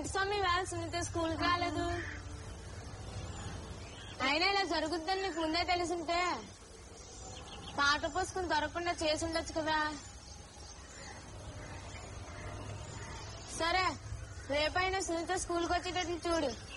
స్వామి వేళ సునీత స్కూల్ కి రాలేదు. అయినా ఇలా జరుగుద్దని నీకు ముందే తెలిసింటే పాట పుస్తకం దొరకకుండా చేసి ఉండొచ్చు కదా. సరే రేపైనా సునీత స్కూల్కి వచ్చేటట్టు చూడు.